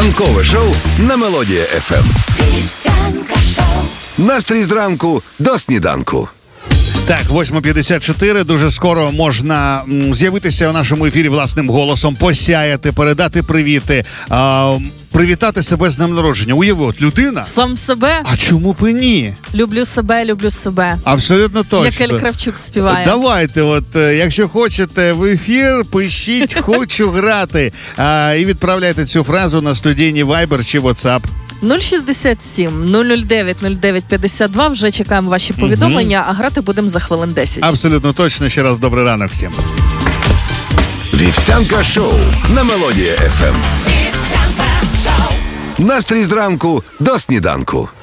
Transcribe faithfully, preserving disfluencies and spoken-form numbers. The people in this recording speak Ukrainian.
Ранкове шоу на Мелодія еф ем. Вівсянка шоу. Настрій зранку до сніданку. Так, восьма п'ятдесят чотири. Дуже скоро можна м, з'явитися у нашому ефірі власним голосом, посяяти, передати привіти, а, привітати себе з днем народження. Уяви, от людина. Сам себе. А чому б і ні? Люблю себе, люблю себе. Абсолютно точно. Як Ель Кравчук співає. Давайте, от, е, якщо хочете в ефір, пишіть «Хочу грати» а, і відправляйте цю фразу на студійні Viber чи WhatsApp. нуль шістдесят сім нуль нуль дев'ять нуль дев'ять п'ятдесят два. Вже чекаємо ваші повідомлення, угу. А грати будемо за хвилин десять. Абсолютно точно. Ще раз добрий ранок всім. Вівсянка шоу на Мелодія еф ем. Вівсянка шоу. Настрій зранку до сніданку.